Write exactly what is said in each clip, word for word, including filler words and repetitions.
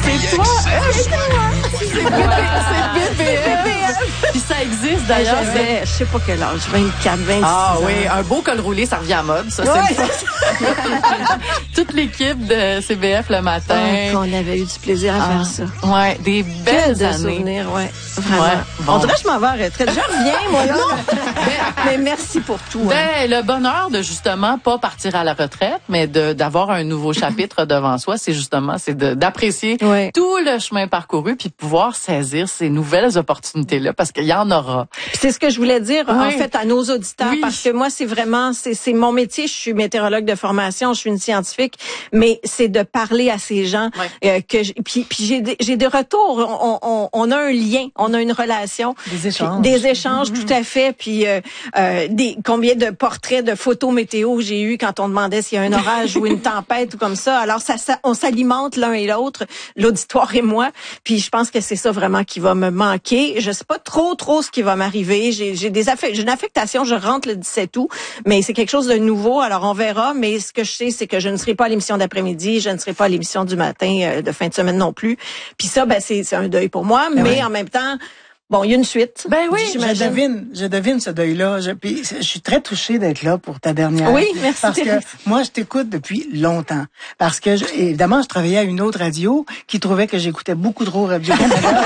C'est toi, c'est toi. C'est B P F. Puis ça existe d'ailleurs. J'avais, je sais pas quel âge, vingt-quatre, vingt-six Ah ans. oui, un beau col roulé, ça revient à mode, ça, Ouais. c'est le Toute l'équipe de C B F le matin. Oh, qu'on avait eu du plaisir à Ah, faire ça. ouais, des belles Quel années. souvenirs, ouais. Vraiment. Ouais, bon. On dirait que je m'en vais à la retraite. Je reviens, moi, là. Mais merci pour tout. Hein. Ben, le bonheur de justement pas partir à la retraite, mais de d'avoir un nouveau chapitre devant soi, c'est justement c'est de d'apprécier Ouais. tout le chemin parcouru puis de pouvoir saisir ces nouvelles opportunités là parce qu'il y en aura. Puis c'est ce que je voulais dire Oui. en fait à nos auditeurs Oui. parce que moi c'est vraiment c'est c'est mon métier, je suis météorologue de formation, je suis une scientifique, mais c'est de parler à ces gens Oui. euh, que je- puis puis j'ai des- j'ai des retours, on, on on a un lien, on a une relation, Des échanges. Puis des échanges tout à fait, puis euh, euh, des combien de portraits de photos météo j'ai eu quand on demandait s'il y a un orage ou une tempête ou comme ça. Alors ça, ça on s'alimente l'un et l'autre, l'auditoire et moi. Puis je pense que c'est ça vraiment qui va me manquer. Je sais pas trop trop ce qui va m'arriver. J'ai j'ai des affect- j'ai une affectation, je rentre le dix-sept août, mais c'est quelque chose de nouveau. Alors on verra. Mais ce que je sais, c'est que je ne serai pas à l'émission d'après-midi, je ne serai pas à l'émission du matin euh, de fin de semaine non plus. Puis ça, ben c'est c'est un deuil pour moi. Ben mais oui. en même temps, bon, il y a une suite. Ben oui, Je j'imagine. devine, je devine ce deuil-là. Je, puis je suis très touchée d'être là pour ta dernière. Oui, merci, Parce que Thérèse. moi, je t'écoute depuis longtemps. Parce que, je- évidemment, je travaillais à une autre radio qui trouvait que j'écoutais beaucoup trop Radio-Canada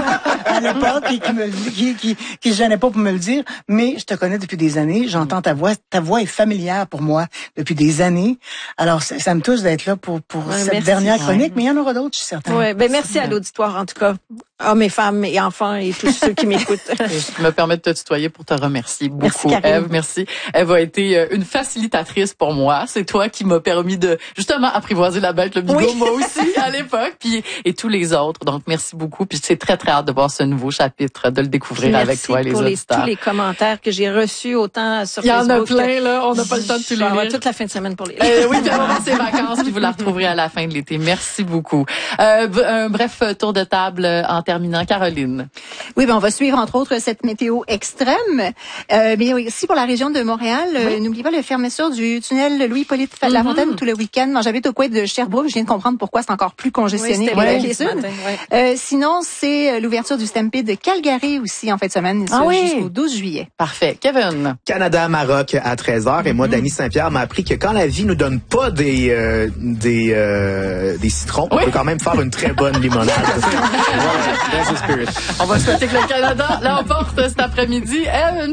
à l'époque et qui me, qui, qui, qui se gênait pas pour me le dire. Mais je te connais depuis des années. J'entends ta voix. Ta voix est familière pour moi depuis des années. Alors, ça, ça me touche d'être là pour, pour Ouais, cette merci. dernière chronique. Mais il y en aura d'autres, je suis certaine. Ouais, ben merci à l'auditoire en tout cas, hommes et femmes et enfants et tous ceux qui m'écoutent. Je me permets de te tutoyer pour te remercier beaucoup, Merci, Karine. Ève. Merci. Ève a été euh, une facilitatrice pour moi. C'est toi qui m'as permis de justement apprivoiser la bête, le bigot, Oui. moi aussi à l'époque, puis et tous les autres. Donc merci beaucoup. Puis c'est très très hâte de voir ce nouveau chapitre, de le découvrir Merci avec toi, les pour les, auditeurs. tous les commentaires que j'ai reçus autant sur Il y en Facebook. a plein que- là. On n'a pas le temps de tous Je vais les avoir lire. toute la fin de semaine pour les Euh, oui, puis on va avoir ses vacances, puis vous la retrouverez à la fin de l'été. Merci beaucoup. Euh, b- un bref tour de table euh, en terminant. Caroline. Oui, ben on va suivre entre autres cette météo extrême, euh, mais aussi pour la région de Montréal. Euh, N'oubliez pas la fermeture du tunnel Louis-Hippolyte Lafontaine tout le week-end. Moi, j'habite au coin de Sherbrooke. Je viens de comprendre pourquoi c'est encore plus congestionné c'était que bloqué ce d'habitude. matin, ouais. Euh, sinon, c'est euh, l'ouverture du Stampede de Calgary aussi en fin de semaine, Ah ce- oui. jusqu'au douze juillet. Parfait. Kevin. Canada-Maroc à treize heures. Et moi, Dany Saint-Pierre m'a appris que quand la vie nous donne pas des euh, des euh, des citrons, on Oui. peut quand même faire une très bonne limonade. Voilà, that's the spirit. On va souhaiter que le Canada l'emporte cet après-midi. Ève,